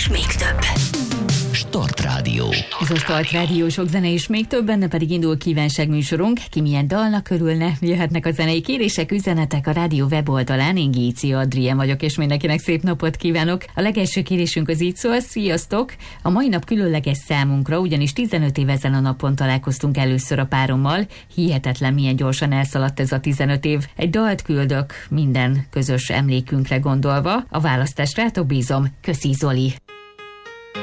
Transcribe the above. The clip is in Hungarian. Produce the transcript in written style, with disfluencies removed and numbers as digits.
és még több. Start Rádió. Ez a Start Rádió, sok zene és még több, benne pedig indul kívánságműsorunk. Ki milyen dalnak örülne, jöhetnek a zenei kérések, üzenetek a rádió weboldalán. Én Géci Adrien vagyok, és mindenkinek szép napot kívánok. A legelső kérésünk az így szól: sziasztok! A mai nap különleges számunkra, ugyanis 15 év ezen a napon találkoztunk először a párommal. Hihetetlen, milyen gyorsan elszaladt ez a 15 év. Egy dalt küldök, minden közös emlékünkre gondolva. A választást rátok bízom. Köszi, Zoli!